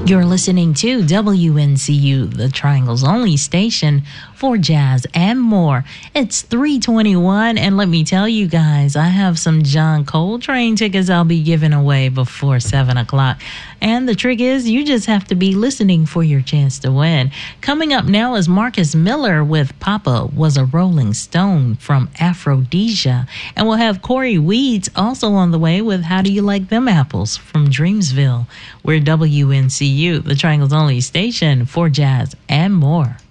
You're listening to WNCU, the Triangle's only station for jazz and more. It's 3:21, and let me tell you guys, I have some John Coltrane tickets I'll be giving away before 7 o'clock. And the trick is, you just have to be listening for your chance to win. Coming up now is Marcus Miller with Papa Was a Rolling Stone from Aphrodisia. And we'll have Corey Weeds also on the way with How Do You Like Them Apples from Dreamsville. We're WNCU, the Triangle's only station for jazz and more.